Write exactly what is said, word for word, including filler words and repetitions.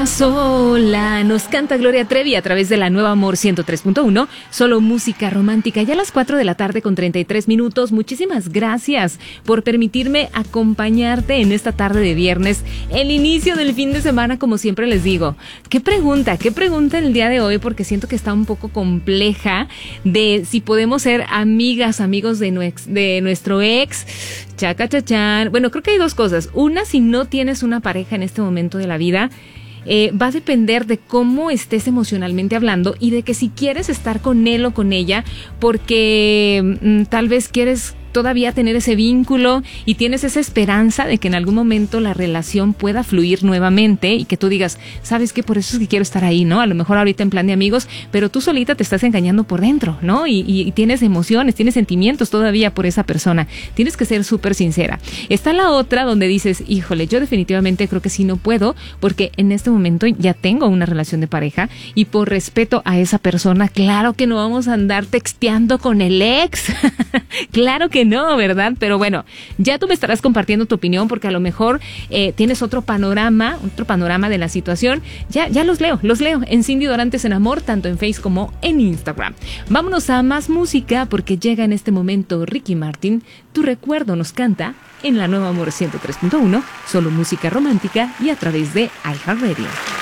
Sola, nos canta Gloria Trevi a través de la Nueva Amor ciento tres punto uno, solo música romántica. Ya a las cuatro de la tarde con treinta y tres minutos. Muchísimas gracias por permitirme acompañarte en esta tarde de viernes, el inicio del fin de semana, como siempre les digo. ¿Qué pregunta? ¿Qué pregunta el día de hoy? Porque siento que está un poco compleja de si podemos ser amigas, amigos de, nuex, de nuestro ex. Chaca, chachán. Bueno, creo que hay dos cosas. Una, si no tienes una pareja en este momento de la vida, Eh, va a depender de cómo estés emocionalmente hablando y de que si quieres estar con él o con ella porque mm, tal vez quieres todavía tener ese vínculo y tienes esa esperanza de que en algún momento la relación pueda fluir nuevamente y que tú digas, ¿sabes qué? Por eso es que quiero estar ahí, ¿no? A lo mejor ahorita en plan de amigos, pero tú solita te estás engañando por dentro, ¿no? Y, y, y tienes emociones, tienes sentimientos todavía por esa persona. Tienes que ser súper sincera. Está la otra donde dices, híjole, yo definitivamente creo que sí no puedo porque en este momento ya tengo una relación de pareja y por respeto a esa persona, claro que no vamos a andar texteando con el ex. Claro que no, ¿verdad? Pero bueno, ya tú me estarás compartiendo tu opinión porque a lo mejor eh, tienes otro panorama, otro panorama de la situación. Ya, ya los leo, los leo en Cindy Dorantes en Amor, tanto en Facebook como en Instagram. Vámonos a más música porque llega en este momento Ricky Martin. Tu recuerdo nos canta en la Nueva Amor ciento tres punto uno, solo música romántica y a través de iHeartRadio.